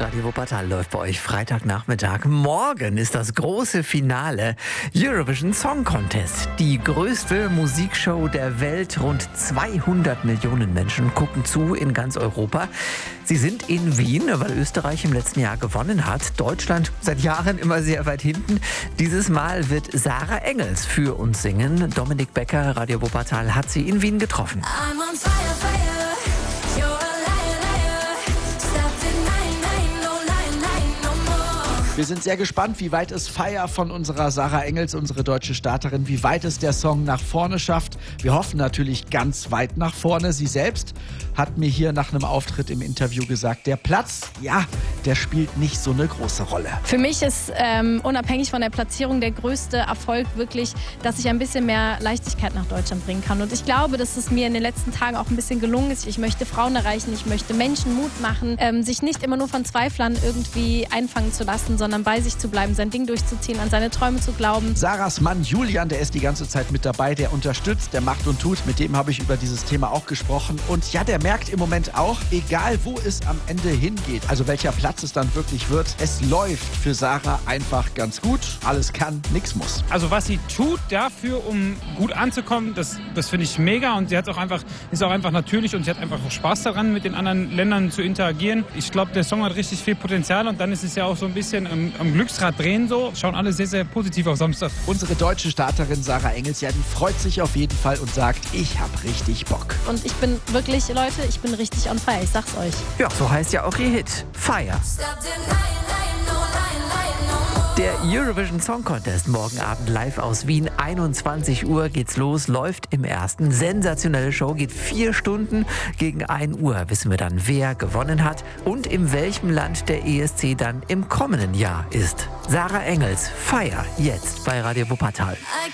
Radio Wuppertal läuft bei euch Freitagnachmittag. Morgen ist das große Finale Eurovision Song Contest. Die größte Musikshow der Welt. Rund 200 Millionen Menschen gucken zu in ganz Europa. Sie sind in Wien, weil Österreich im letzten Jahr gewonnen hat. Deutschland seit Jahren immer sehr weit hinten. Dieses Mal wird Sarah Engels für uns singen. Dominik Becker, Radio Wuppertal, hat sie in Wien getroffen. I'm on fire, fire. You're a liar, liar. Stop denying, lying, no lying, lying, no more. Wir sind sehr gespannt, wie weit es Fire von unserer Sarah Engels, unsere deutsche Starterin, wie weit es der Song nach vorne schafft. Wir hoffen natürlich ganz weit nach vorne. Sie selbst hat mir hier nach einem Auftritt im Interview gesagt, der Platz, ja, der spielt nicht so eine große Rolle. Für mich ist unabhängig von der Platzierung der größte Erfolg wirklich, dass ich ein bisschen mehr Leichtigkeit nach Deutschland bringen kann. Und ich glaube, dass es mir in den letzten Tagen auch ein bisschen gelungen ist. Ich möchte Frauen erreichen, ich möchte Menschen Mut machen, sich nicht immer nur von Zweiflern irgendwie einfangen zu lassen, sondern bei sich zu bleiben, sein Ding durchzuziehen, an seine Träume zu glauben. Sarahs Mann Julian, der ist die ganze Zeit mit dabei, der unterstützt, der macht und tut. Mit dem habe ich über dieses Thema auch gesprochen. Und ja, der merkt im Moment auch, egal wo es am Ende hingeht, also welcher Platz es dann wirklich wird, es läuft für Sarah einfach ganz gut. Alles kann, nichts muss. Also was sie tut dafür, um gut anzukommen, das finde ich mega, und sie ist auch einfach natürlich, und sie hat einfach auch Spaß daran, mit den anderen Ländern zu interagieren. Ich glaube, der Song hat richtig viel Potenzial, und dann ist es ja auch so ein bisschen am Glücksrad drehen so. Schauen alle sehr, sehr positiv auf Samstag. Unsere deutsche Starterin Sarah Engels, ja, die freut sich auf jeden Fall und sagt, ich habe richtig Bock. Und ich bin wirklich, Leute, ich bin richtig on fire, ich sag's euch. Ja, so heißt ja auch ihr Hit, Fire. Stop denying, lying, no lying, lying, no more. Der Eurovision Song Contest morgen Abend live aus Wien. 21 Uhr geht's los, läuft im ersten. Sensationelle Show, geht 4 Stunden. Gegen 1 Uhr wissen wir dann, wer gewonnen hat und in welchem Land der ESC dann im kommenden Jahr ist. Sarah Engels, Fire, jetzt bei Radio Wuppertal.